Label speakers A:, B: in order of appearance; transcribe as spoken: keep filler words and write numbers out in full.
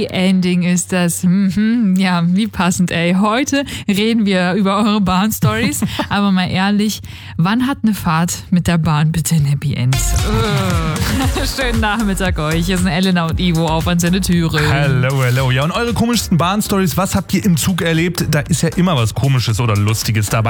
A: Ending ist das. Mhm, ja, wie passend, ey. Heute reden wir über eure Bahn-Stories. Aber mal ehrlich, wann hat eine Fahrt mit der Bahn bitte ein Happy End? Uh. Schönen Nachmittag euch. Hier sind Elena und Ivo auf Antenne Thüringen.
B: Hallo, hallo. Ja, und eure komischsten Bahn-Stories, was habt ihr im Zug erlebt? Da ist ja immer was Komisches oder Lustiges dabei.